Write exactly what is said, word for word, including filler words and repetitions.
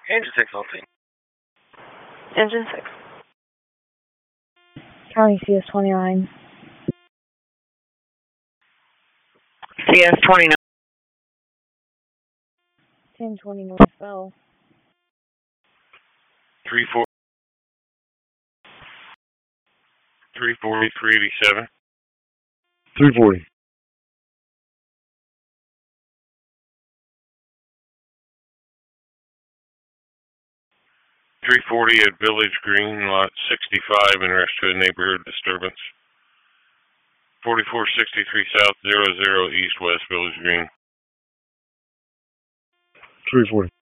Engine six, I'll take. Engine six. County C S twenty-nine. C S twenty-nine. ten twenty North Bell. Three four. Three forty, three eighty-seven. Three forty. Three forty at Village Green, lot sixty-five, in rest to a neighborhood disturbance. Forty-four sixty-three south, zero zero east west Village Green. Three forty.